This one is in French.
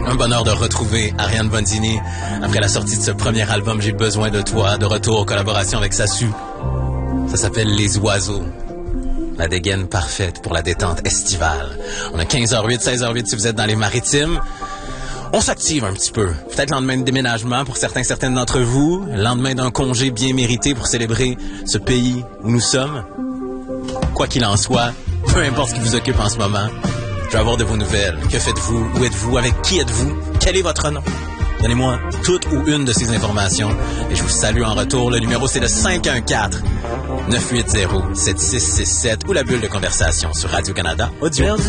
Un bonheur de retrouver Ariane Bondini. Après la sortie de ce premier album, J'ai besoin de toi, de retour en collaboration avec Sassu. Ça s'appelle Les Oiseaux. La dégaine parfaite pour la détente estivale. On a 15h08, 16h08 si vous êtes dans les maritimes. On s'active un petit peu. Peut-être lendemain de déménagement pour certaines d'entre vous. Lendemain d'un congé bien mérité pour célébrer ce pays où nous sommes. Quoi qu'il en soit, peu importe ce qui vous occupe en ce moment, je veux avoir de vos nouvelles. Que faites-vous? Où êtes-vous? Avec qui êtes-vous? Quel est votre nom? Donnez-moi toute ou une de ces informations et je vous salue en retour. Le numéro, c'est le 514-980-7667 ou la bulle de conversation sur Radio-Canada Audio.